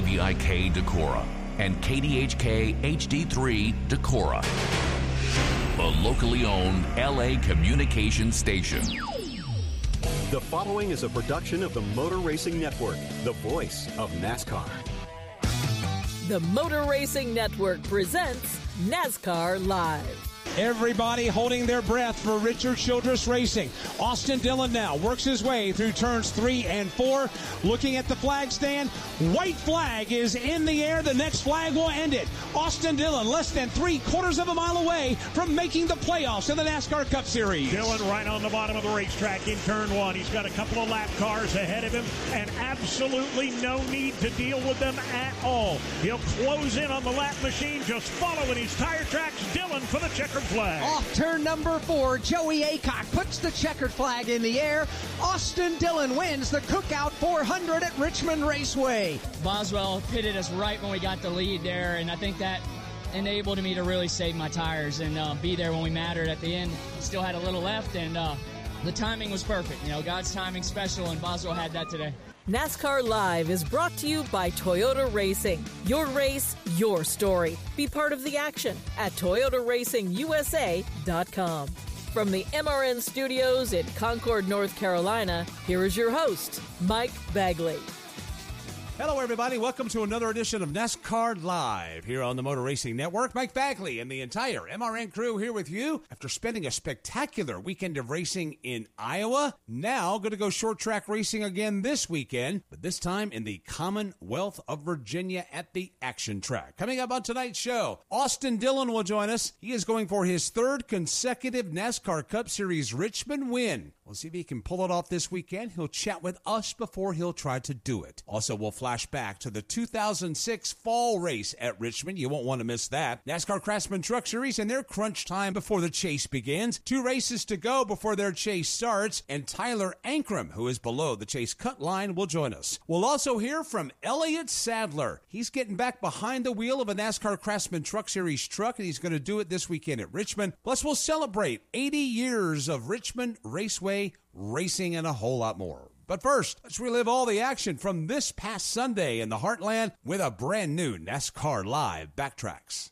WVIK Decorah and KDHK HD3 Decorah, a locally owned LA communication station. The following is a production of the Motor Racing Network, the voice of NASCAR. The Motor Racing Network presents NASCAR Live. Everybody holding their breath for Richard Childress Racing. Austin Dillon now works his way through turns 3 and 4. Looking at the flag stand. White flag is in the air. The next flag will end it. Austin Dillon less than 3/4 of a mile away from making the playoffs in the NASCAR Cup Series. Dillon right on the bottom of the racetrack in turn 1. He's got a couple of lap cars ahead of him and absolutely no need to deal with them at all. He'll close in on the lap machine, just following his tire tracks. Dillon for the checkered flag. Off turn number 4, Joey Aycock puts the checkered flag in the air. Austin Dillon wins the Cookout 400 at Richmond Raceway. Boswell pitted us right when we got the lead there, and I think that enabled me to really save my tires and be there when we mattered at the end. Still had a little left, and the timing was perfect. You know, God's timing's special, and Boswell had that today. NASCAR Live is brought to you by Toyota Racing. Your race, your story. Be part of the action at ToyotaRacingUSA.com. From the MRN studios in Concord, North Carolina, here is your host, Mike Bagley. Hello, everybody. Welcome to another edition of NASCAR Live here on the Motor Racing Network. Mike Bagley and the entire MRN crew here with you after spending a spectacular weekend of racing in Iowa. Now going to go short track racing again this weekend, but this time in the Commonwealth of Virginia at the Action Track. Coming up on tonight's show, Austin Dillon will join us. He is going for his 3rd consecutive NASCAR Cup Series Richmond win. We'll see if he can pull it off this weekend. He'll chat with us before he'll try to do it. Also, we'll flash back to the 2006 fall race at Richmond. You won't want to miss that. NASCAR Craftsman Truck Series and their crunch time before the chase begins. 2 races to go before their chase starts. And Tyler Ankrum, who is below the chase cut line, will join us. We'll also hear from Elliott Sadler. He's getting back behind the wheel of a NASCAR Craftsman Truck Series truck, and he's going to do it this weekend at Richmond. Plus, we'll celebrate 80 years of Richmond Raceway racing and a whole lot more. But first, let's relive all the action from this past Sunday in the Heartland with a brand new NASCAR Live Backtracks.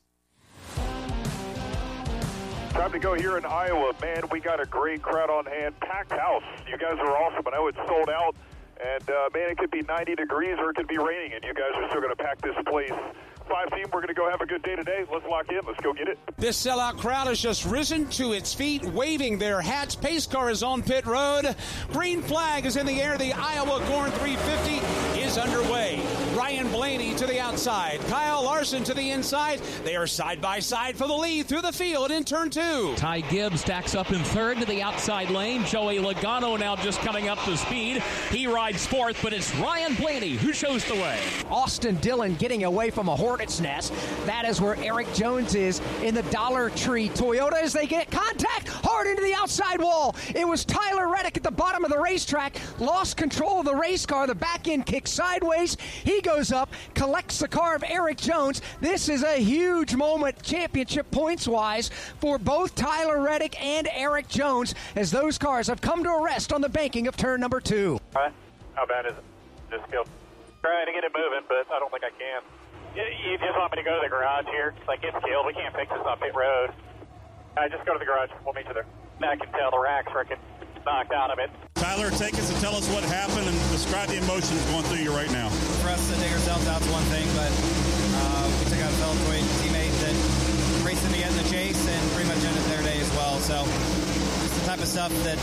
Time to go here in Iowa. Man, we got a great crowd on hand. Packed house. You guys are awesome. I know it's sold out. And, man, it could be 90 degrees or it could be raining, and you guys are still going to pack this place. 5 team, we're going to go have a good day today. Let's lock in. Let's go get it. This sellout crowd has just risen to its feet, waving their hats. Pace car is on pit road. Green flag is in the air. The Iowa Gorn 350 is underway. Ryan Blaney to the outside. Kyle Larson to the inside. They are side by side for the lead through the field in turn 2. Ty Gibbs stacks up in 3rd to the outside lane. Joey Logano now just coming up to speed. He rides 4th, but it's Ryan Blaney who shows the way. Austin Dillon getting away from a hornet's nest. That is where Eric Jones is in the Dollar Tree Toyota as they get contact hard into the outside wall. It was Tyler Reddick at the bottom of the racetrack, lost control of the race car. The back end kicks sideways. He goes up, collects the car of Eric Jones. This is a huge moment championship points wise for both Tyler Reddick and Eric Jones as those cars have come to a rest on the banking of turn number 2. All right. How bad is it? Just go. Trying to get it moving, but I don't think I can. You just want me to go to the garage here? Like, it's killed. We can't fix this on pit road. Just go to the garage. We'll meet you there. I can tell the rack's freaking knocked out of it. Tyler, take us and tell us what happened and describe the emotions going through you right now. For us to dig ourselves out is one thing, but we took out a fellow teammate that raced in the end of the chase and pretty much ended their day as well. So it's the type of stuff that,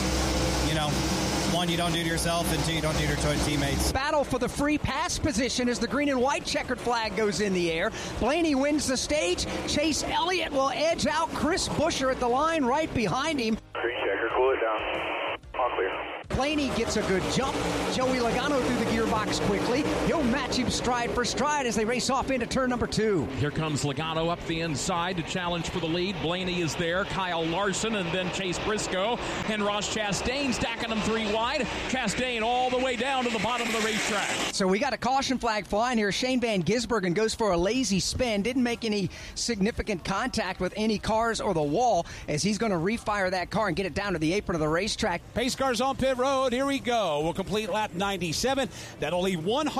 1, you don't do to yourself, and 2, you don't do to your teammates. Battle for the free pass position as the green and white checkered flag goes in the air. Blaney wins the stage. Chase Elliott will edge out Chris Buescher at the line right behind him. Green checker, cool it down. All clear. Blaney gets a good jump. Joey Logano through the gearbox quickly. He'll match him stride for stride as they race off into turn number 2. Here comes Logano up the inside to challenge for the lead. Blaney is there. Kyle Larson and then Chase Briscoe. And Ross Chastain stacking them 3 wide. Chastain all the way down to the bottom of the racetrack. So we got a caution flag flying here. Shane Van Gisbergen goes for a lazy spin. Didn't make any significant contact with any cars or the wall as he's going to refire that car and get it down to the apron of the racetrack. Pace car's on pit road. road. Here we go. We'll complete lap 97. That'll leave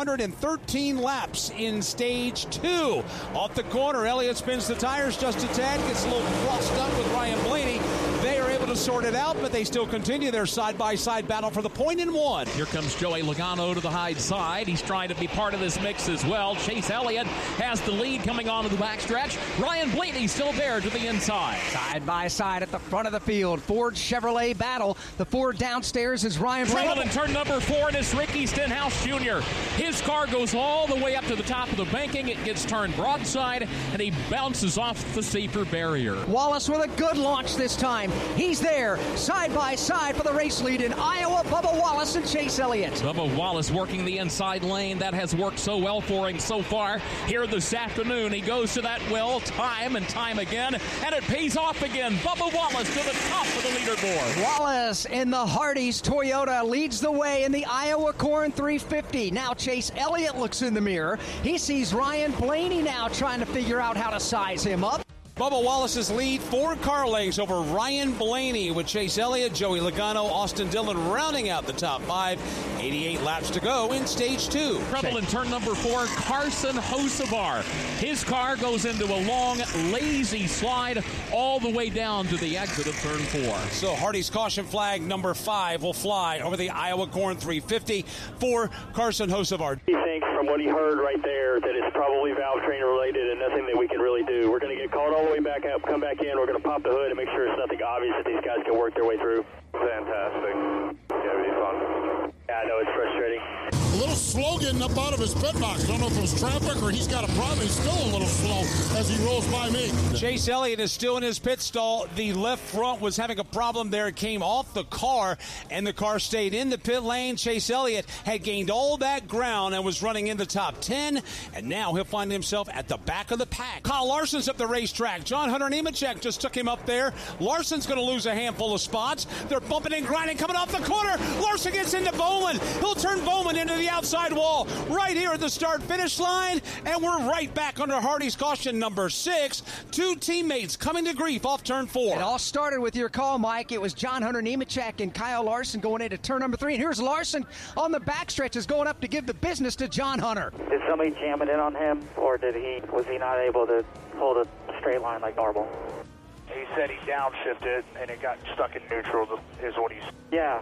113 laps in stage 2. Off the corner, Elliott spins the tires just a tad, gets a little crossed up with Ryan Blaney. They are able to sort it out, but they still continue their side-by-side battle for the point in 1. Here comes Joey Logano to the high side. He's trying to be part of this mix as well. Chase Elliott has the lead coming onto the backstretch. Ryan Blaney still there to the inside. Side-by-side at the front of the field. Ford Chevrolet battle. The Ford downstairs is Ryan Blaney. Trouble in turn number 4, and it's Ricky Stenhouse Jr. His car goes all the way up to the top of the banking. It gets turned broadside, and he bounces off the safer barrier. Wallace with a good launch this time. He's there, side by side for the race lead in Iowa. Bubba Wallace and Chase Elliott. Bubba Wallace working the inside lane. That has worked so well for him so far here this afternoon. He goes to that well time and time again, and it pays off again. Bubba Wallace to the top of the leaderboard. Wallace in the Hardee's Toyota leads the way in the Iowa Corn 350. Now Chase Elliott looks in the mirror. He sees Ryan Blaney now trying to figure out how to size him up. Bubba Wallace's lead, 4 car lengths over Ryan Blaney, with Chase Elliott, Joey Logano, Austin Dillon rounding out the top 5. 88 laps to go in stage 2. Trouble in turn number 4, Carson Hocevar. His car goes into a long, lazy slide all the way down to the exit of turn 4. So Hardee's caution flag number 5 will fly over the Iowa Corn 350 for Carson Hocevar. He thinks from what he heard right there that it's probably valve train related and nothing that we can really do. We're going to get called all the way back up, come back in. We're going to pop the hood and make sure it's nothing obvious that these guys can work their way through. Fantastic. Yeah, it'll be fun. Yeah, I know it's frustrating. A little slow getting up out of his pit box. Don't know if it was traffic or he's got a problem. He's still a little slow as he rolls by me. Chase Elliott is still in his pit stall. The left front was having a problem there. It came off the car, and the car stayed in the pit lane. Chase Elliott had gained all that ground and was running in the top 10, and now he'll find himself at the back of the pack. Kyle Larson's up the racetrack. John Hunter Nemechek just took him up there. Larson's going to lose a handful of spots. They're bumping and grinding, coming off the corner. Larson gets into Bowman. He'll turn Bowman into the outside wall right here at the start-finish line, and we're right back under Hardee's caution number 6. 2 teammates coming to grief off turn 4. It all started with your call, Mike. It was John Hunter Nemechek and Kyle Larson going into turn number 3, and here's Larson on the backstretch is going up to give the business to John Hunter. Did somebody jam it in on him, or was he not able to hold a straight line like normal? He said he downshifted and it got stuck in neutral, is what he's... Yeah,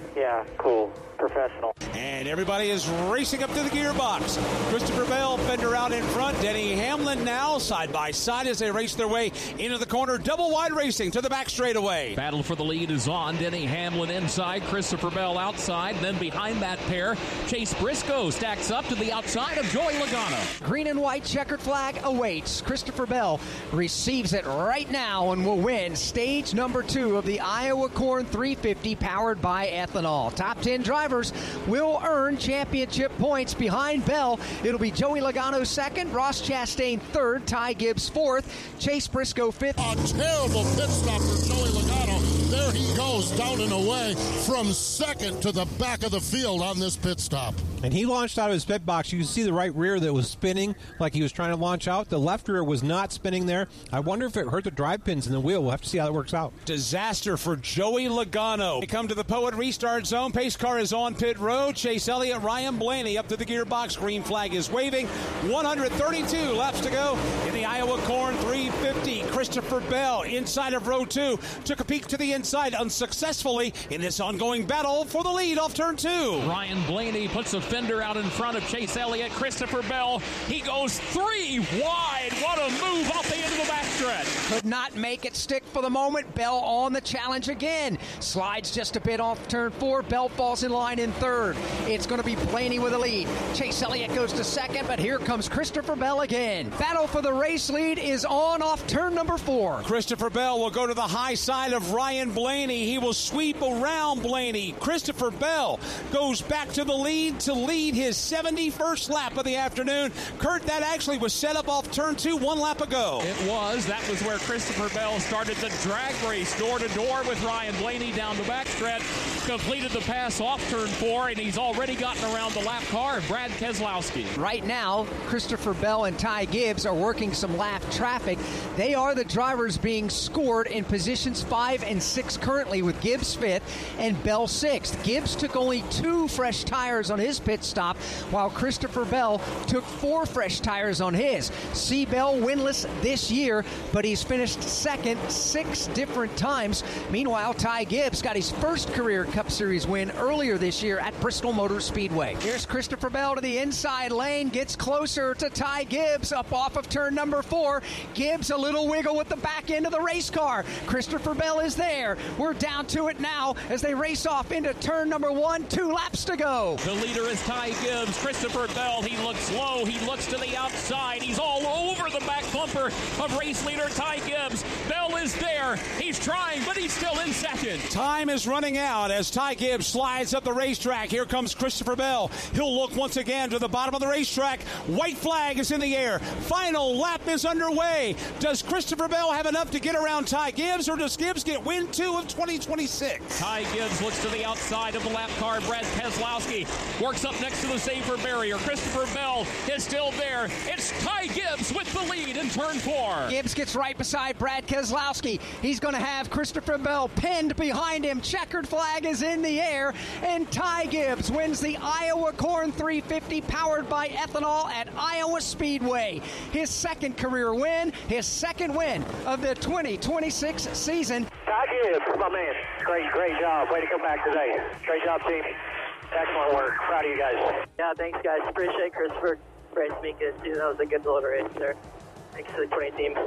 cool. Professional. And everybody is racing up to the gearbox. Christopher Bell, fender out in front. Denny Hamlin now side by side as they race their way into the corner. Double wide racing to the back straightaway. Battle for the lead is on. Denny Hamlin inside, Christopher Bell outside. Then behind that pair, Chase Briscoe stacks up to the outside of Joey Logano. Green and white checkered flag awaits. Christopher Bell receives it right now and will win stage number 2 of the Iowa Corn 350 powered by ethanol. Top 10 drivers will earn championship points. Behind Bell, it'll be Joey Logano second, Ross Chastain third, Ty Gibbs fourth, Chase Briscoe fifth. A terrible pit stop for Joey Logano. There he goes down and away from second to the back of the field on this pit stop. And he launched out of his pit box. You can see the right rear that was spinning like he was trying to launch out. The left rear was not spinning there. I wonder if it hurt the drive pins in the wheel. We'll have to see how that works out. Disaster for Joey Logano. They come to the Poet restart zone. Pace car is on pit road. Chase Elliott, Ryan Blaney up to the gearbox. Green flag is waving. 132 laps to go in the Iowa Corn 350. Christopher Bell inside of row 2. Took a peek to the inside unsuccessfully in this ongoing battle for the lead off turn 2. Ryan Blaney puts a fender out in front of Chase Elliott. Christopher Bell, he goes 3 wide. What a move off the end of the backstretch. Could not make it stick for the moment. Bell on the challenge again. Slides just a bit off turn 4. Bell falls in line in third. It's going to be Blaney with a lead. Chase Elliott goes to second, but here comes Christopher Bell again. Battle for the race lead is on off turn number 4. Christopher Bell will go to the high side of Ryan Blaney. He will sweep around Blaney. Christopher Bell goes back to the lead to lead his 71st lap of the afternoon. Kurt, that actually was set up off turn 2 1 lap ago. It was. That was where Christopher Bell started the drag race door to door with Ryan Blaney down the backstretch. Completed the pass off turn 4, and he's already gotten around the lap car of Brad Keselowski. Right now, Christopher Bell and Ty Gibbs are working some lap traffic. They are the drivers being scored in positions 5 and 6 2026 currently, with Gibbs 5th and Bell 6th. Gibbs took only 2 fresh tires on his pit stop, while Christopher Bell took 4 fresh tires on his. C. Bell winless this year, but he's finished second 6 different times. Meanwhile, Ty Gibbs got his first career Cup Series win earlier this year at Bristol Motor Speedway. Here's Christopher Bell to the inside lane, gets closer to Ty Gibbs up off of turn number 4. Gibbs a little wiggle with the back end of the race car. Christopher Bell is there. We're down to it now as they race off into turn number 1, 2 laps to go. The leader is Ty Gibbs. Christopher Bell, he looks low. He looks to the outside. He's all over the back bumper of race leader Ty Gibbs. Bell is there. He's trying, but he's still in second. Time is running out as Ty Gibbs slides up the racetrack. Here comes Christopher Bell. He'll look once again to the bottom of the racetrack. White flag is in the air. Final lap is underway. Does Christopher Bell have enough to get around Ty Gibbs, or does Gibbs get win 2 of 2026? Ty Gibbs looks to the outside of the lap car. Brad Keselowski works up next to the safer barrier. Christopher Bell is still there. It's Ty Gibbs with the lead in turn 4. Gibbs gets right beside Brad Keselowski. He's going to have Christopher Bell pinned behind him. Checkered flag is in the air, and Ty Gibbs wins the Iowa Corn 350 powered by ethanol at Iowa Speedway. His second career win, his second win of the 2026 season. Ty Gibbs, my man. Great job. Way to come back today. Great job, team. Excellent work. Proud of you guys. Yeah, thanks, guys. Appreciate Christopher. Race me good, too. That was a good delivery race there. Thanks to the 20 team.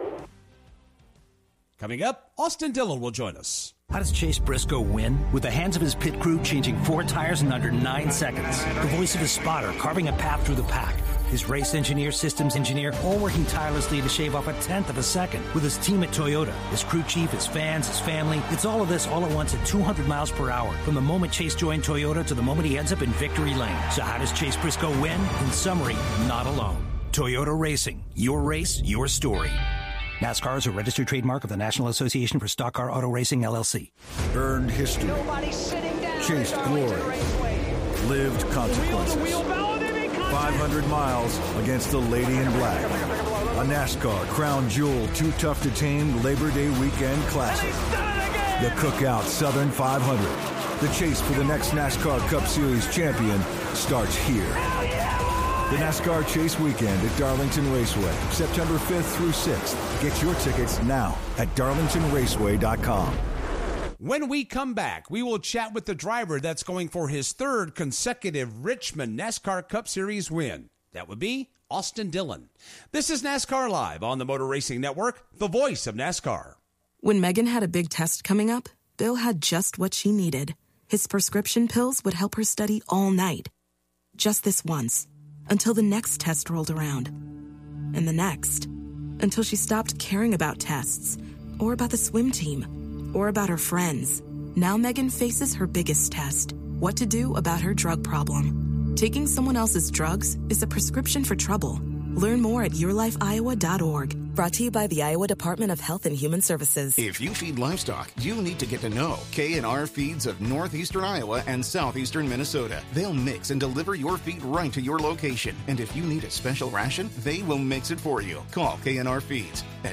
Coming up, Austin Dillon will join us. How does Chase Briscoe win? With the hands of his pit crew changing 4 tires in under 9 seconds. The voice of his spotter carving a path through the pack. His race engineer, systems engineer, all working tirelessly to shave off 1/10 of a second. With his team at Toyota, his crew chief, his fans, his family. It's all of this all at once at 200 miles per hour. From the moment Chase joined Toyota to the moment he ends up in victory lane. So how does Chase Briscoe win? In summary, not alone. Toyota Racing. Your race, your story. NASCAR is a registered trademark of the National Association for Stock Car Auto Racing, LLC. Earned history. Chased glory. Lived consequences. 500 miles against the Lady in Black. A NASCAR Crown Jewel Too Tough to Tame Labor Day Weekend Classic. The Cookout Southern 500. The chase for the next NASCAR Cup Series champion starts here. The NASCAR Chase Weekend at Darlington Raceway, September 5th through 6th. Get your tickets now at darlingtonraceway.com. When we come back, we will chat with the driver that's going for his 3rd consecutive Richmond NASCAR Cup Series win. That would be Austin Dillon. This is NASCAR Live on the Motor Racing Network, the voice of NASCAR. When Megan had a big test coming up, Bill had just what she needed. His prescription pills would help her study all night. Just this once. Until the next test rolled around. And the next. Until she stopped caring about tests. Or about the swim team. Or about her friends. Now Megan faces her biggest test. What to do about her drug problem. Taking someone else's drugs is a prescription for trouble. Learn more at yourlifeiowa.org. Brought to you by the Iowa Department of Health and Human Services. If you feed livestock, you need to get to know K&R Feeds of northeastern Iowa and southeastern Minnesota. They'll mix and deliver your feed right to your location. And if you need a special ration, they will mix it for you. Call K&R Feeds at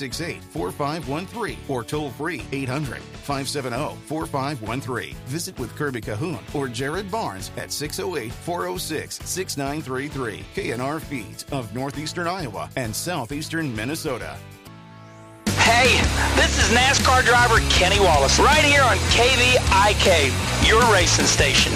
568-4513 or toll free 800-570-4513. Visit with Kirby Cahoon or Jared Barnes at 608-406-6933. K&R Feeds of northeastern Iowa and southeastern Minnesota. Hey, this is NASCAR driver Kenny Wallace, right here on KVIK, your racing station.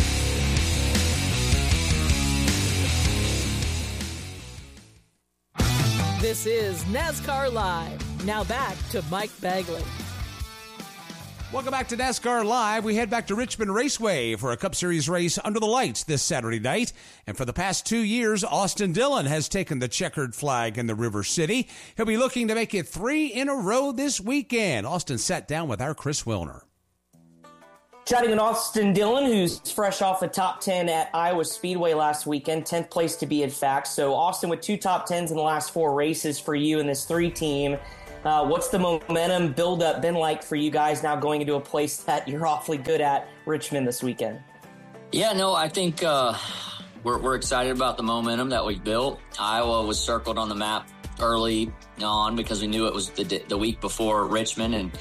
This is NASCAR Live. Now back to Mike Bagley. Welcome back to NASCAR Live. We head back to Richmond Raceway for a Cup Series race under the lights this Saturday night. And for the past 2 years, Austin Dillon has taken the checkered flag in the River City. He'll be looking to make it 3 in a row this weekend. Austin sat down with our Chris Wilner. Chatting with Austin Dillon, who's fresh off the top 10 at Iowa Speedway last weekend, 10th place to be in fact. So Austin with 2 top 10s in the last 4 races for you in this 3 team. What's the momentum build-up been like for you guys now going into a place that you're awfully good at, Richmond, this weekend? Yeah, no, I think we're excited about the momentum that we've built. Iowa was circled on the map early on because we knew it was the week before Richmond, and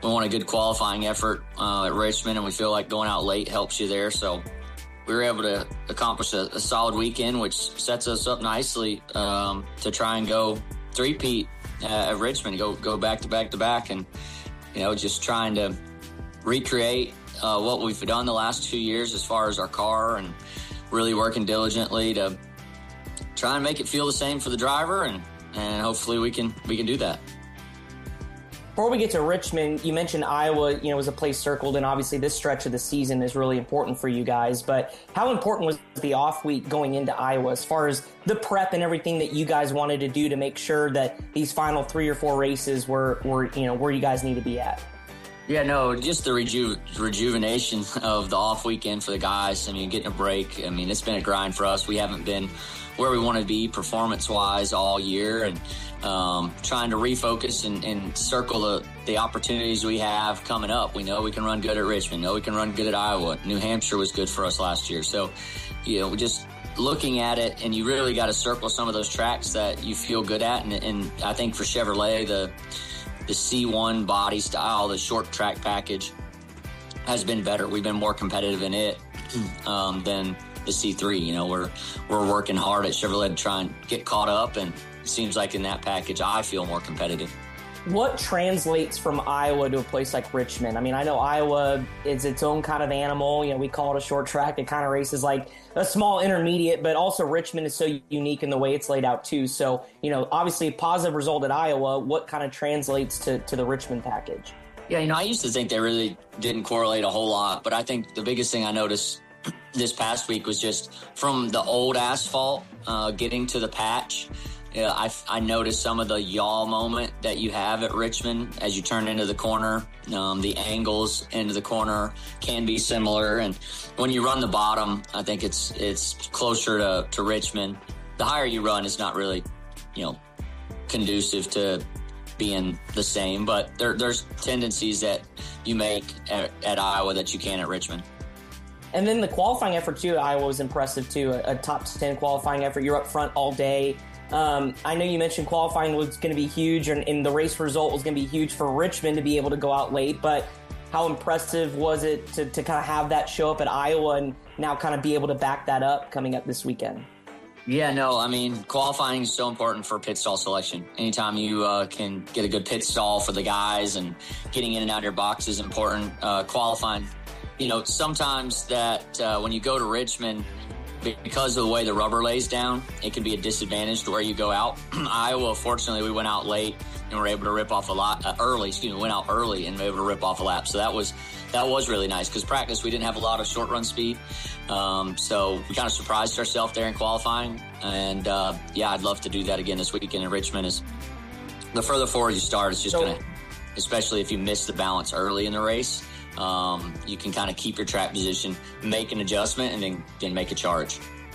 want a good qualifying effort at Richmond, and we feel like going out late helps you there. So we were able to accomplish a solid weekend, which sets us up nicely to try and go three-peat at Richmond, go back to back to back, and just trying to recreate what we've done the last 2 years as far as our car, and really working diligently to try and make it feel the same for the driver, and hopefully we can do that. Before we get to Richmond, you mentioned Iowa, was a place circled, and obviously this stretch of the season is really important for you guys. But how important was the off week going into Iowa as far as the prep and everything that you guys wanted to do to make sure that these final 3 or 4 races were where you guys need to be at? Yeah, no, just the rejuvenation of the off weekend for the guys. I mean, getting a break. I mean, it's been a grind for us. We haven't been where we want to be performance-wise all year, and trying to refocus and circle the opportunities we have coming up. We know we can run good at Richmond. Know we can run good at Iowa. New Hampshire was good for us last year. So, just looking at it, and you really got to circle some of those tracks that you feel good at. And I think for Chevrolet, the C1 body style, the short track package, has been better. We've been more competitive in it than the C3. We're working hard at Chevrolet to try and get caught up, and it seems like in that package I feel more competitive. What translates from Iowa to a place like Richmond? I mean, I know Iowa is its own kind of animal. We call it a short track. It kind of races like a small intermediate, but also Richmond is so unique in the way it's laid out too. So, obviously a positive result at Iowa. What kind of translates to the Richmond package? Yeah, I used to think they really didn't correlate a whole lot, but I think the biggest thing I noticed this past week was just from the old asphalt getting to the patch. I noticed some of the yaw moment that you have at Richmond as you turn into the corner. The angles into the corner can be similar, and when you run the bottom, I think it's closer to Richmond. The higher you run is not really, conducive to being the same, but there's tendencies that you make at Iowa that you can at Richmond. And then the qualifying effort too at Iowa was impressive too. A top 10 qualifying effort. You're up front all day. I know you mentioned qualifying was going to be huge, and the race result was going to be huge for Richmond to be able to go out late, but how impressive was it to kind of have that show up at Iowa and now kind of be able to back that up coming up this weekend? Yeah, no, I mean, qualifying is so important for pit stall selection. Anytime you can get a good pit stall for the guys, and getting in and out of your box is important. Qualifying, sometimes that when you go to Richmond, because of the way the rubber lays down, it can be a disadvantage to where you go out. Iowa, fortunately, we went out late and were able to rip off a lot went out early and were able to rip off a lap. So that was really nice, because practice, we didn't have a lot of short run speed. So we kind of surprised ourselves there in qualifying. And I'd love to do that again this weekend in Richmond. Is the further forward you start, it's just going to, especially if you miss the balance early in the race, you can kind of keep your track position, make an adjustment, and then make a charge.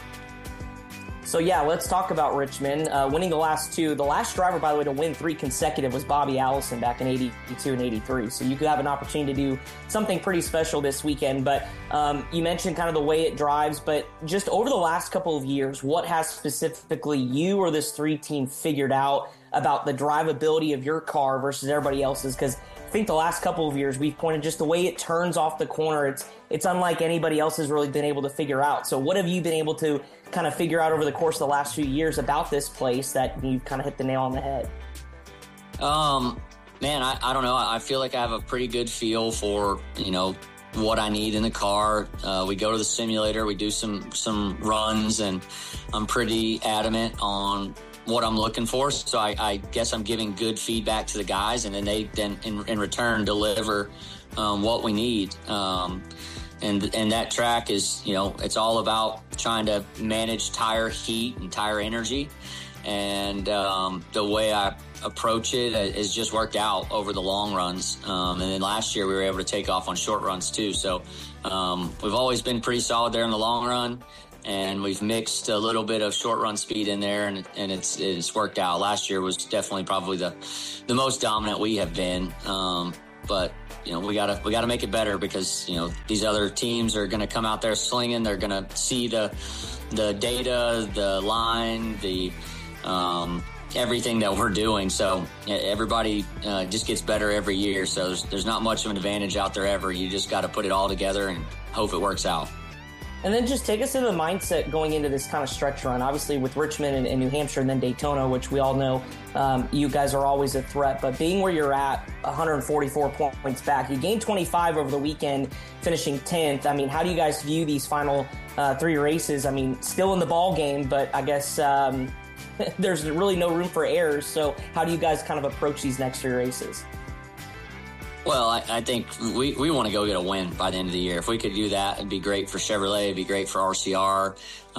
So let's talk about Richmond. Winning the last 2. The last driver, by the way, to win 3 consecutive was Bobby Allison back in 82 and 83. So you could have an opportunity to do something pretty special this weekend. But you mentioned kind of the way it drives, but just over the last couple of years, what has specifically you or this 3 team figured out about the drivability of your car versus everybody else's? Because I think the last couple of years we've pointed just the way it turns off the corner. It's unlike anybody else has really been able to figure out. So what have you been able to kind of figure out over the course of the last few years about this place that you've kind of hit the nail on the head? Man, I don't know. I feel like I have a pretty good feel for, what I need in the car. We go to the simulator, we do some runs, and I'm pretty adamant on what I'm looking for. So I guess I'm giving good feedback to the guys, and then they in return deliver what we need. And that track is, it's all about trying to manage tire heat and tire energy. And the way I approach it has just worked out over the long runs. And then last year we were able to take off on short runs too. So we've always been pretty solid there in the long run. And we've mixed a little bit of short run speed in there, and it's worked out. Last year was definitely probably the most dominant we have been. But we gotta make it better, because these other teams are going to come out there slinging. They're going to see the data, the line, everything that we're doing. So everybody just gets better every year. So there's not much of an advantage out there ever. You just got to put it all together and hope it works out. And then just take us into the mindset going into this kind of stretch run. Obviously with Richmond and New Hampshire and then Daytona, which we all know you guys are always a threat. But being where you're at, 144 points back, you gained 25 over the weekend, finishing 10th. I mean, how do you guys view these final 3 races? I mean, still in the ball game, but I guess there's really no room for errors. So how do you guys kind of approach these next 3 races? Well, I think we want to go get a win by the end of the year. If we could do that, it'd be great for Chevrolet. It'd be great for RCR.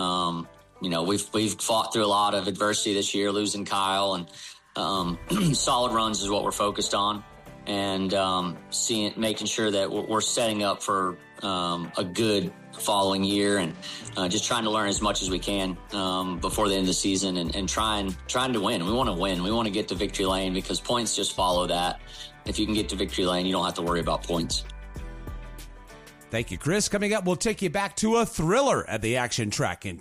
We've fought through a lot of adversity this year, losing Kyle, and solid runs is what we're focused on, and making sure that we're setting up for a good following year, and just trying to learn as much as we can before the end of the season, and trying to win. We want to win. We want to get to victory lane because points just follow that. If you can get to victory lane, you don't have to worry about points. Thank you, Chris. Coming up, we'll take you back to a thriller at the Action Track in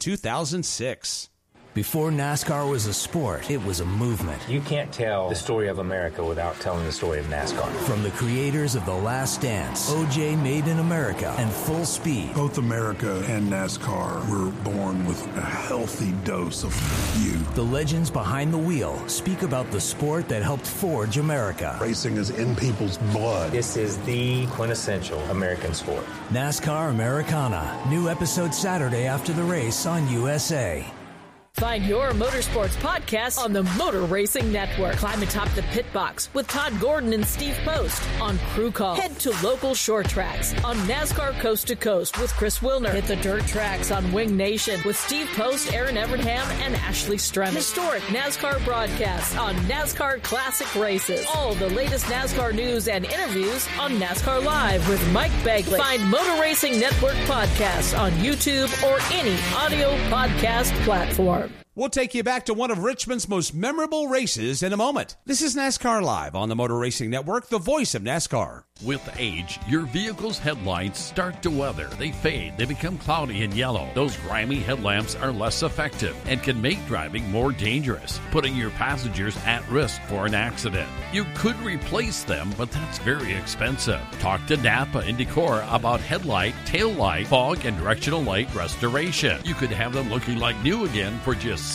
2006. Before NASCAR was a sport, it was a movement. You can't tell the story of America without telling the story of NASCAR. From the creators of The Last Dance, OJ Made in America, and Full Speed. Both America and NASCAR were born with a healthy dose of you. The legends behind the wheel speak about the sport that helped forge America. Racing is in people's blood. This is the quintessential American sport. NASCAR Americana. New episode Saturday after the race on USA. Find your motorsports podcast on the Motor Racing Network. Climb atop the pit box with Todd Gordon and Steve Post on Crew Call. Head to local short tracks on NASCAR Coast to Coast with Chris Wilner. Hit the dirt tracks on Wing Nation with Steve Post, Aaron Evernham, and Ashley Strem. Historic NASCAR broadcasts on NASCAR Classic Races. All the latest NASCAR news and interviews on NASCAR Live with Mike Bagley. Find Motor Racing Network podcasts on YouTube or any audio podcast platform. We'll take you back to one of Richmond's most memorable races in a moment. This is NASCAR Live on the Motor Racing Network, the voice of NASCAR. With age, your vehicle's headlights start to weather. They fade. They become cloudy and yellow. Those grimy headlamps are less effective and can make driving more dangerous, putting your passengers at risk for an accident. You could replace them, but that's very expensive. Talk to Napa and Decorah about headlight, tail light, fog, and directional light restoration. You could have them looking like new again for just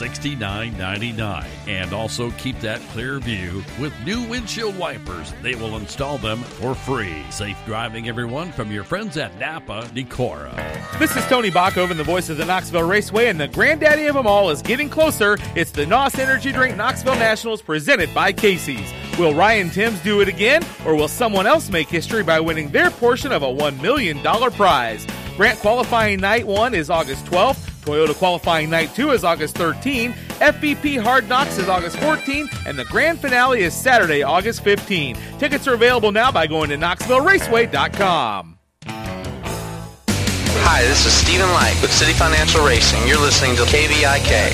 $69.99. And also keep that clear view with new windshield wipers. They will install them for free. Safe driving, everyone, from your friends at Napa Decorah. This is Tony Bachoven, the voice of the Knoxville Raceway, and the granddaddy of them all is getting closer. It's the NOS Energy Drink Knoxville Nationals presented by Casey's. Will Ryan Timms do it again, or will someone else make history by winning their portion of a $1 million prize? Grant Qualifying Night 1 is August 12th. Toyota Qualifying Night 2 is August 13, FVP Hard Knocks is August 14, and the grand finale is Saturday, August 15. Tickets are available now by going to KnoxvilleRaceway.com. Hi, this is Stephen Light with City Financial Racing. You're listening to KVIK.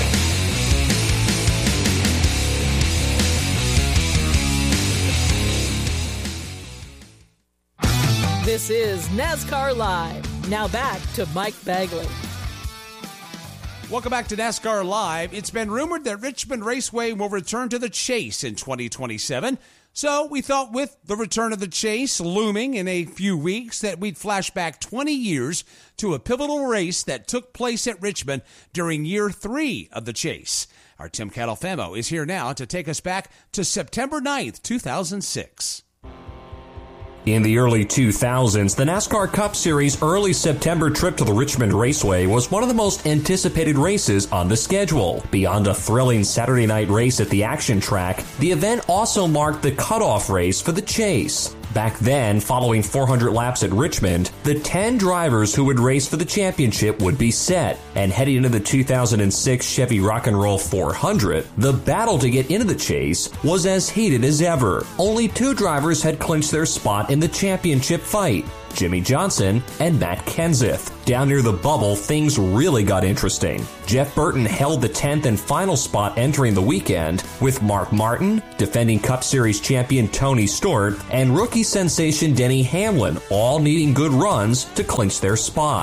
This is NASCAR Live. Now back to Mike Bagley. Welcome back to NASCAR Live. It's been rumored that Richmond Raceway will return to the chase in 2027. So we thought with the return of the chase looming in a few weeks that we'd flash back 20 years to a pivotal race that took place at Richmond during year 3 of the chase. Our Tim Catalfamo is here now to take us back to September 9th, 2006. In the early 2000s, the NASCAR Cup Series early September trip to the Richmond Raceway was one of the most anticipated races on the schedule. Beyond a thrilling Saturday night race at the Action Track, the event also marked the cutoff race for the chase. Back then, following 400 laps at Richmond, the 10 drivers who would race for the championship would be set. And heading into the 2006 Chevy Rock and Roll 400, the battle to get into the chase was as heated as ever. Only 2 drivers had clinched their spot in the championship fight, Jimmy Johnson and Matt Kenseth. Down near the bubble, things really got interesting. Jeff Burton held the 10th and final spot entering the weekend, with Mark Martin, defending Cup Series champion Tony Stewart, and rookie sensation Denny Hamlin all needing good runs to clinch their spot.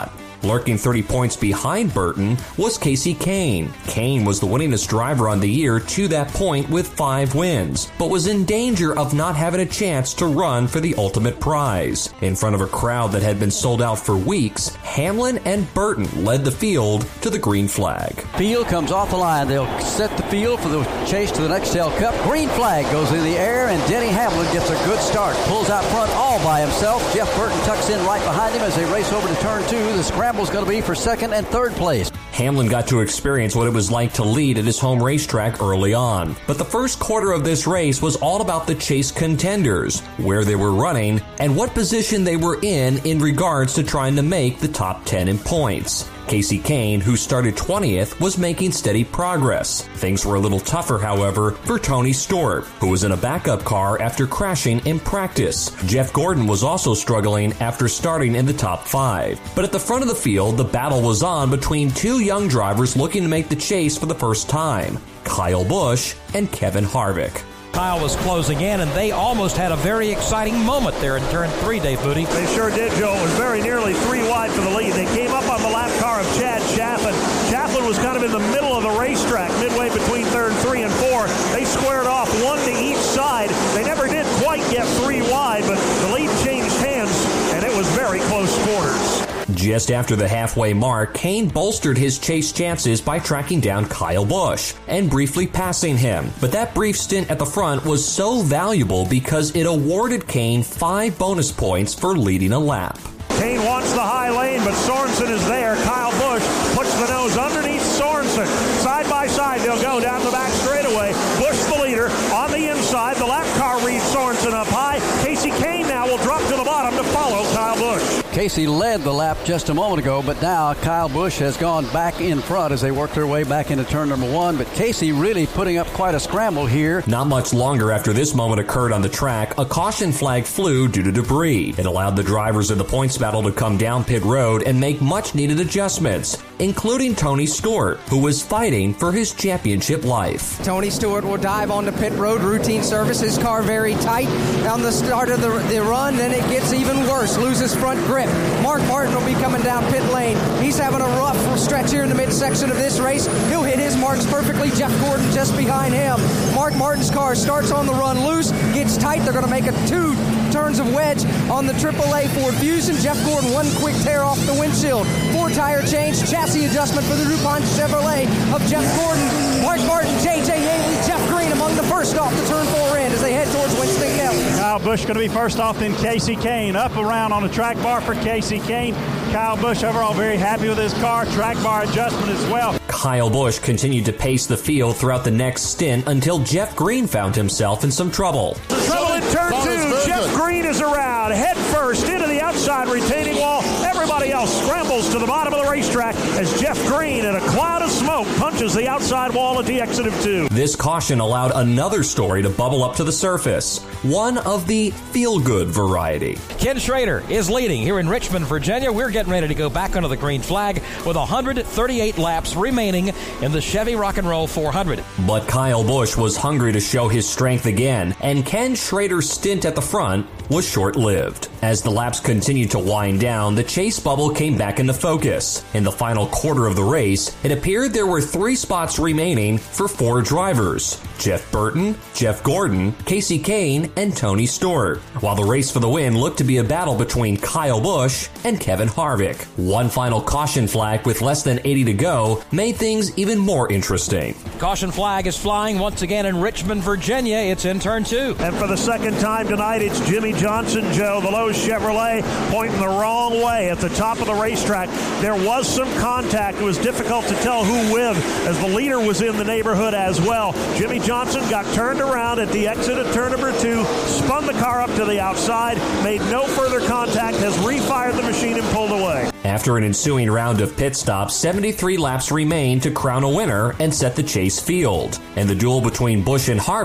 Lurking 30 points behind Burton was Kasey Kahne. Kahne was the winningest driver on the year to that point with 5 wins, but was in danger of not having a chance to run for the ultimate prize. In front of a crowd that had been sold out for weeks, Hamlin and Burton led the field to the green flag. Field comes off the line. They'll set the field for the chase to the Nextel Cup. Green flag goes in the air, and Denny Hamlin gets a good start. Pulls out front all by himself. Jeff Burton tucks in right behind him as they race over to turn 2. The scramble's going to be for second and third place. Hamlin got to experience what it was like to lead at his home racetrack early on. But the first quarter of this race was all about the chase contenders, where they were running, and what position they were in regards to trying to make the top 10 in points. Kasey Kahne, who started 20th, was making steady progress. Things were a little tougher, however, for Tony Stewart, who was in a backup car after crashing in practice. Jeff Gordon was also struggling after starting in the top 5. But at the front of the field, the battle was on between 2 young drivers looking to make the chase for the first time, Kyle Busch and Kevin Harvick. Kyle was closing in, and they almost had a very exciting moment there in turn 3, Dave Booty. They sure did, Joe. It was very nearly 3 wide for the lead. They came up on the lap car of Chad Chaffin. Chaffin was kind of in the middle of the racetrack, midway between turn 3 and 4. They squared off 1 to each side. They never did quite get 3 wide, but the lead changed hands, and it was very close quarters. Just after the halfway mark, Kahne bolstered his chase chances by tracking down Kyle Busch and briefly passing him. But that brief stint at the front was so valuable because it awarded Kahne 5 bonus points for leading a lap. Kahne wants the high lane, but Sorensen is there. Kyle Busch puts the nose underneath Sorensen. Side by side, they'll go down the back straightaway. Busch the leader on the inside. The lap car reads Sorensen up high. Kasey Kahne now will drop to the bottom to follow Kyle Busch. Kasey led the lap just a moment ago, but now Kyle Busch has gone back in front as they work their way back into turn number 1. But Kasey really putting up quite a scramble here. Not much longer after this moment occurred on the track, a caution flag flew due to debris. It allowed the drivers in the points battle to come down pit road and make much-needed adjustments, including Tony Stewart, who was fighting for his championship life. Tony Stewart will dive onto pit road, routine service, his car very tight. On the start of the run, then it gets even worse, loses front grip. Mark Martin will be coming down pit lane. He's having a rough stretch here in the midsection of this race. He'll hit his marks perfectly. Jeff Gordon just behind him. Mark Martin's car starts on the run loose, gets tight. They're going to make a 2 turns of wedge on the AAA Ford Fusion. Jeff Gordon, 1 quick tear off the windshield. 4 tire change, chassis adjustment for the DuPont Chevrolet of Jeff Gordon. Mark Martin, J.J. Haley, Jeff Green among the first off the turn 4 end as they head towards Winston-Salem. Kyle Busch going to be first off, then Kasey Kahne. Up around on the track bar for Kasey Kahne. Kyle Busch overall very happy with his car. Track bar adjustment as well. Kyle Busch continued to pace the field throughout the next stint until Jeff Green found himself in some trouble. Trouble in turn 2. Jeff Green is around, head first into the outside retaining wall. Everybody else scrambles to the bottom of the racetrack as Jeff Green, in a cloud of smoke, punches the outside wall at the exit of 2. This caution allowed another story to bubble up to the surface, one of the feel-good variety. Ken Schrader is leading here in Richmond, Virginia. We're getting ready to go back under the green flag with 138 laps remaining in the Chevy Rock and Roll 400. But Kyle Busch was hungry to show his strength again, and Ken Schrader's stint at the front was short-lived. As the laps continued to wind down, the chase bubble came back into focus. In the final quarter of the race, it appeared there were 3 spots remaining for 4 drivers: Jeff Burton, Jeff Gordon, Kasey Kahne, and Tony Stewart, while the race for the win looked to be a battle between Kyle Busch and Kevin Harvick. One final caution flag with less than 80 to go made things even more interesting. Caution flag is flying once again in Richmond, Virginia. It's in turn 2. And for the second time tonight, it's Jimmy Johnson, Joe, the Lowe's Chevrolet, pointing the wrong way at the top of the racetrack. There was some contact. It was difficult to tell who with, as the leader was in the neighborhood as well. Jimmy Johnson got turned around at the exit of turn number 2, spun the car up to the outside, made no further contact, has refired the machine and pulled away. After an ensuing round of pit stops, 73 laps remained to crown a winner and set the chase field. And the duel between Busch and Harvick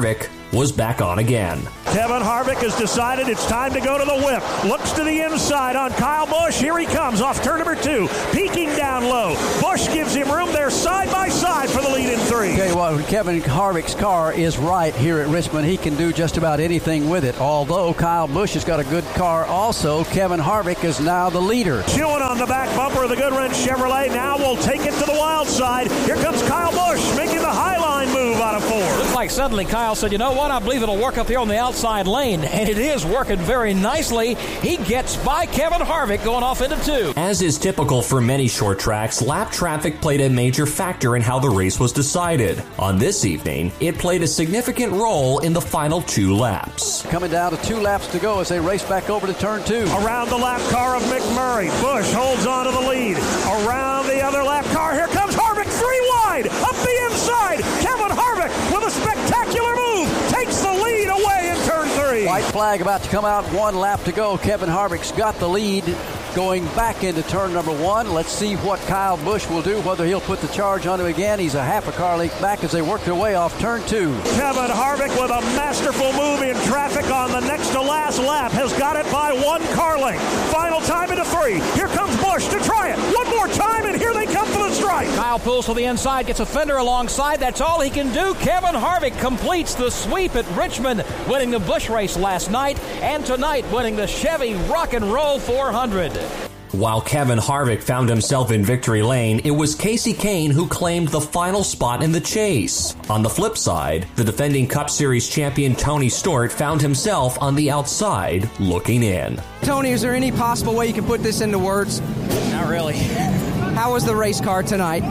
was back on again. Kevin Harvick has decided it's time to go to the whip. Looks to the inside on Kyle Busch. Here he comes off turn number 2, peeking down low. Busch gives him room there side by side for the lead in 3. Okay, well, Kevin Harvick's car is right here at Richmond. He can do just about anything with it. Although Kyle Busch has got a good car also, Kevin Harvick is now the leader. Chewing on the back bumper of the Goodwrench Chevrolet. Now we'll take it to the wild side. Here comes Kyle Busch making the highline move out of 4. Looks like suddenly Kyle said, you know what, I believe it'll work up here on the outside lane. And it is working very nicely. He gets by Kevin Harvick going off into 2. As is typical for many short tracks, lap traffic played a major factor in how the race was decided. On this evening, it played a significant role in the final 2 laps. Coming down to 2 laps to go as they race back over to turn 2. Around the lap car of McMurray. Busch holds on to the lead. Around the other lap car, here comes Harvick, 3 wide, up the inside. Kevin Harvick with a spectacular move takes the lead away in turn 3. White flag about to come out, 1 lap to go. Kevin Harvick's got the lead going back into turn number 1. Let's see what Kyle Busch will do, whether he'll put the charge on him again. He's a half a car length back as they work their way off turn 2. Kevin Harvick with a masterful move in traffic on the next to last lap has got it by 1 car length. Final time into 3. Here comes Busch to try it. One more time, and here they come for the strike. Kyle pulls to the inside, gets a fender alongside. That's all he can do. Kevin Harvick completes the sweep at Richmond, winning the Busch race last night, and tonight winning the Chevy Rock and Roll 400. While Kevin Harvick found himself in victory lane, it was Kasey Kahne who claimed the final spot in the chase. On the flip side, the defending Cup Series champion Tony Stewart found himself on the outside looking in. Tony, is there any possible way you can put this into words? Not really. How was the race car tonight?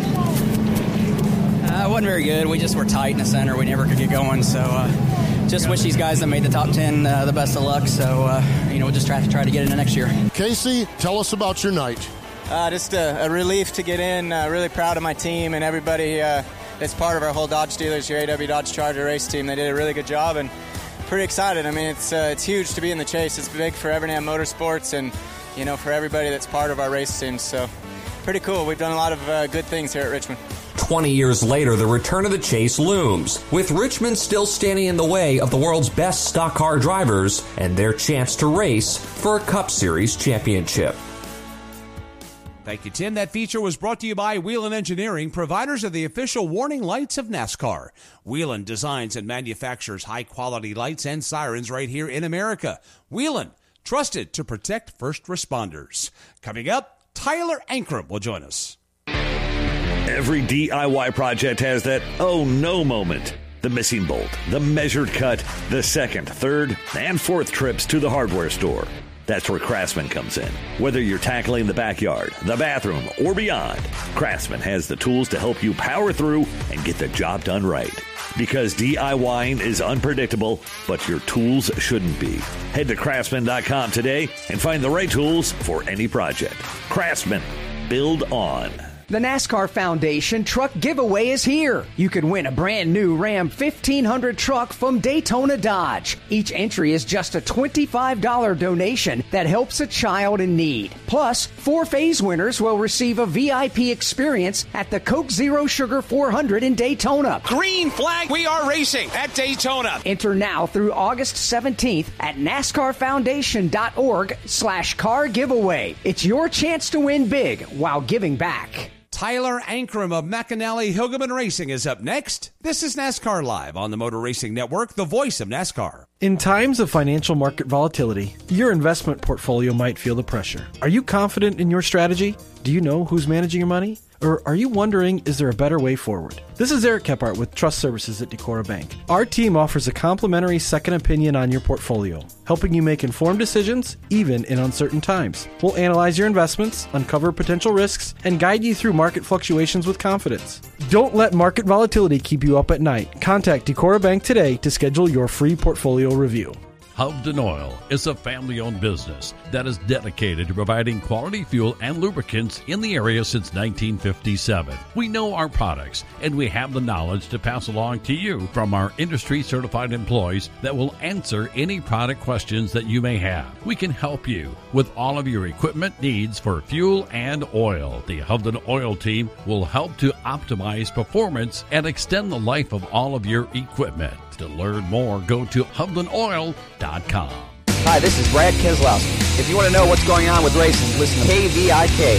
It wasn't very good. We just were tight in the center. We never could get going, so just wish these guys that made the top 10 the best of luck. So, we'll just try to get into next year. Kasey, tell us about your night. Just a relief to get in. Really proud of my team and everybody that's part of our whole Dodge dealers, your AW Dodge Charger race team. They did a really good job and pretty excited. I mean, it's huge to be in the chase. It's big for Evernham Motorsports and, for everybody that's part of our race team. So pretty cool. We've done a lot of good things here at Richmond. 20 years later, the return of the chase looms, with Richmond still standing in the way of the world's best stock car drivers and their chance to race for a Cup Series championship. Thank you, Tim. That feature was brought to you by Whelen Engineering, providers of the official warning lights of NASCAR. Whelen designs and manufactures high-quality lights and sirens right here in America. Whelen, trusted to protect first responders. Coming up, Tyler Ankrum will join us. Every DIY project has that oh no moment. The missing bolt, the measured cut, the second, third, and fourth trips to the hardware store. That's where Craftsman comes in. Whether you're tackling the backyard, the bathroom, or beyond, Craftsman has the tools to help you power through and get the job done right. Because DIYing is unpredictable, but your tools shouldn't be. Head to Craftsman.com today and find the right tools for any project. Craftsman. Build on. The NASCAR Foundation truck giveaway is here. You can win a brand new Ram 1500 truck from Daytona Dodge. Each entry is just a $25 donation that helps a child in need. Plus, 4 phase winners will receive a VIP experience at the Coke Zero Sugar 400 in Daytona. Green flag, we are racing at Daytona. Enter now through August 17th at NASCARFoundation.org/car giveaway. It's your chance to win big while giving back. Tyler Ankrum of McAnally Hilgeman Racing is up next. This is NASCAR Live on the Motor Racing Network, the voice of NASCAR. In times of financial market volatility, your investment portfolio might feel the pressure. Are you confident in your strategy? Do you know who's managing your money? Or are you wondering, is there a better way forward? This is Eric Kephart with Trust Services at Decorah Bank. Our team offers a complimentary second opinion on your portfolio, helping you make informed decisions, even in uncertain times. We'll analyze your investments, uncover potential risks, and guide you through market fluctuations with confidence. Don't let market volatility keep you up at night. Contact Decorah Bank today to schedule your free portfolio review. Hovden Oil is a family-owned business that is dedicated to providing quality fuel and lubricants in the area since 1957. We know our products, and we have the knowledge to pass along to you from our industry-certified employees that will answer any product questions that you may have. We can help you with all of your equipment needs for fuel and oil. The Hovden Oil team will help to optimize performance and extend the life of all of your equipment. To learn more, go to HovdenOil.com. Hi, this is Brad Keselowski. If you want to know what's going on with racing, listen to KVIK.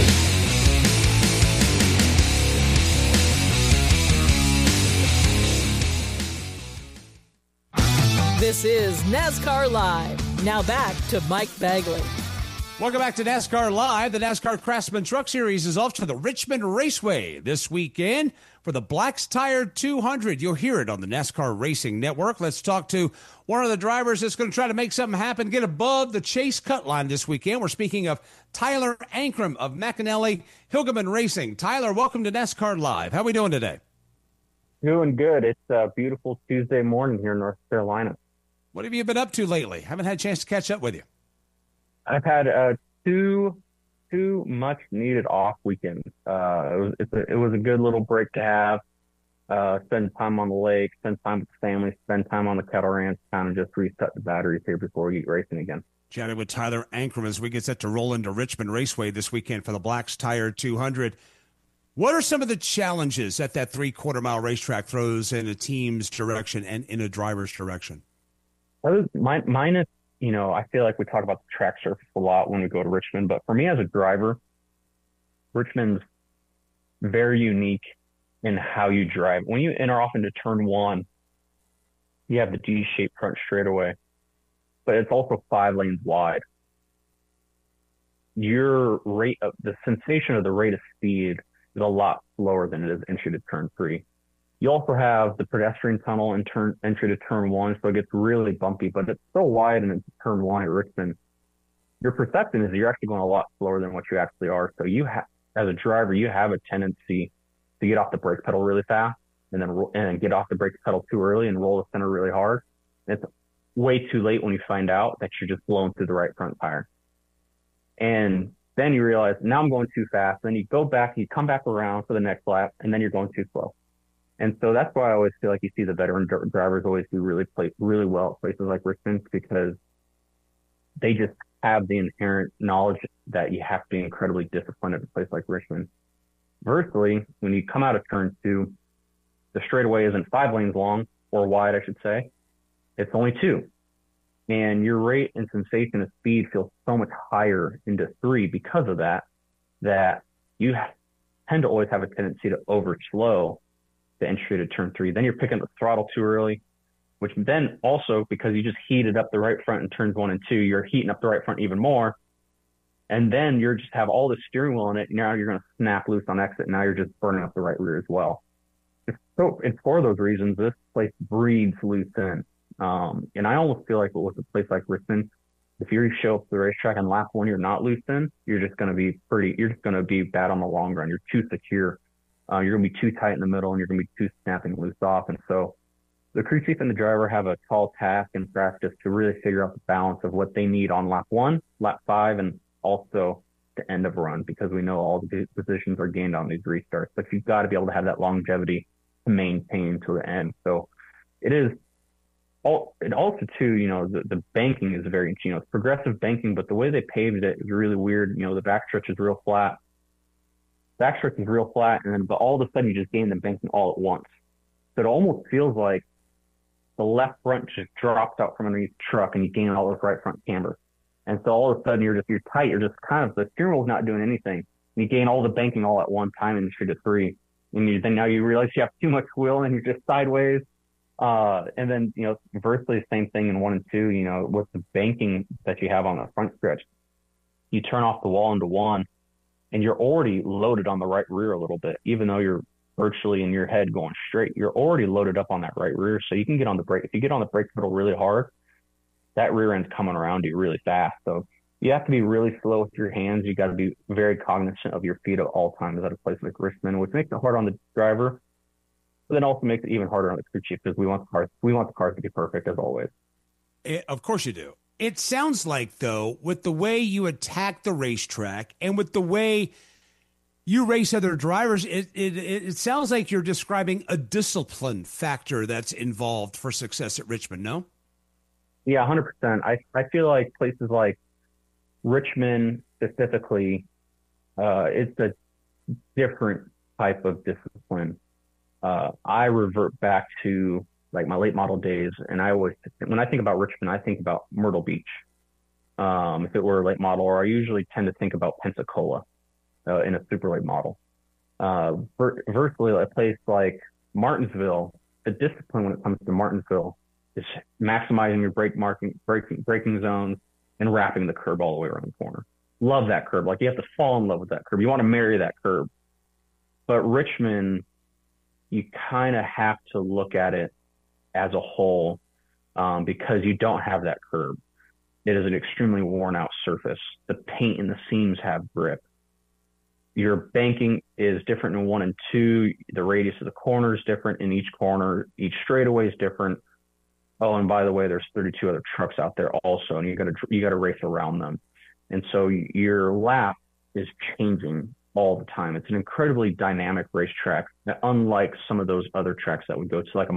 This is NASCAR Live. Now back to Mike Bagley. Welcome back to NASCAR Live. The NASCAR Craftsman Truck Series is off to the Richmond Raceway this weekend for the Black's Tire 200. You'll hear it on the NASCAR Racing Network. Let's talk to one of the drivers that's going to try to make something happen, get above the chase cut line this weekend. We're speaking of Tyler Ankrum of McAnally Hilgeman Racing. Tyler, welcome to NASCAR Live. How are we doing today? Doing good. It's a beautiful Tuesday morning here in North Carolina. What have you been up to lately? Haven't had a chance to catch up with you. I've had two much needed off weekends. It was a good little break to have. Spend time on the lake, spend time with the family, spend time on the cattle ranch, kind of just reset the batteries here before we get racing again. Chatting with Tyler Ankrum as we get set to roll into Richmond Raceway this weekend for the Black's Tire 200. What are some of the challenges that 3/4 mile racetrack throws in a team's direction and in a driver's direction? Mine is, I feel like we talk about the track surface a lot when we go to Richmond, but for me as a driver, Richmond's very unique in how you drive. When you enter off into turn one, you have the D-shaped front straightaway, but it's also 5 lanes wide. Your rate of the sensation of the rate of speed is a lot slower than it is entry to turn 3. You also have the pedestrian tunnel and entry to turn 1, so it gets really bumpy, but it's so wide and it's turn 1 at Richmond. Your perception is you're actually going a lot slower than what you actually are. So as a driver, you have a tendency to get off the brake pedal really fast and then get off the brake pedal too early and roll the center really hard. And it's way too late when you find out that you're just blowing through the right front tire. And then you realize, now I'm going too fast. Then you go back, you come back around for the next lap, and then you're going too slow. And so that's why I always feel like you see the veteran drivers always do really well at places like Richmond, because they just have the inherent knowledge that you have to be incredibly disciplined at a place like Richmond. Conversely, when you come out of turn 2, the straightaway isn't 5 lanes long, or wide, I should say. It's only 2. And your rate and sensation of speed feels so much higher into 3 because of that you tend to always have a tendency to over-slow the entry to turn 3. Then you're picking up the throttle too early, which then also, because you just heated up the right front in turns 1 and 2, you're heating up the right front even more. And then you're just have all the steering wheel in it. Now you're going to snap loose on exit. Now you're just burning up the right rear as well. So it's for those reasons, this place breeds loose in. And I almost feel like it was a place like Richmond. If you show up to the racetrack and lap 1, you're not loose in, you're just going to be bad on the long run. You're too secure. You're going to be too tight in the middle, and you're going to be too snapping loose off. And so the crew chief and the driver have a tall task in practice to really figure out the balance of what they need on lap 1, lap 5, and also the end of a run, because we know all the positions are gained on these restarts. But you've got to be able to have that longevity to maintain to the end. So it also too, the banking is very, it's progressive banking, but the way they paved it is really weird. The backstretch is real flat. Backstretch is real flat, but all of a sudden you just gain the banking all at once. So it almost feels like the left front just drops out from underneath the truck and you gain all this right front camber. And so all of a sudden you're tight. You're just kind of, the steering wheel's not doing anything. And you gain all the banking all at one time in the street of 3. And then now you realize you have too much wheel and you're just sideways. And then, conversely, the same thing in 1 and 2, with the banking that you have on the front stretch, you turn off the wall into 1 and you're already loaded on the right rear a little bit, even though you're virtually in your head going straight, you're already loaded up on that right rear. So you can get on the brake. If you get on the brake pedal really hard, that rear end's coming around you really fast. So you have to be really slow with your hands. You got to be very cognizant of your feet at all times at a place like Richmond, which makes it hard on the driver, but then also makes it even harder on the crew chief, because we want the cars to be perfect as always. Of course you do. It sounds like, though, with the way you attack the racetrack and with the way you race other drivers, it sounds like you're describing a discipline factor that's involved for success at Richmond, no? Yeah, 100%. I feel like places like Richmond specifically, it's a different type of discipline. I revert back to like my late model days, and when I think about Richmond, I think about Myrtle Beach. If it were a late model, or I usually tend to think about Pensacola in a super late model. Virtually, a place like Martinsville, the discipline when it comes to Martinsville is maximizing your braking zones and wrapping the curb all the way around the corner. Love that curb. Like, you have to fall in love with that curb. You want to marry that curb. But Richmond, you kind of have to look at it as a whole, because you don't have that curb. It is an extremely worn out surface. The paint and the seams have grip. Your banking is different in 1 and 2. The radius of the corner is different in each corner. Each straightaway is different. Oh, and by the way, there's 32 other trucks out there also, and you got to race around them. And so your lap is changing all the time. It's an incredibly dynamic racetrack, unlike some of those other tracks that would go to like a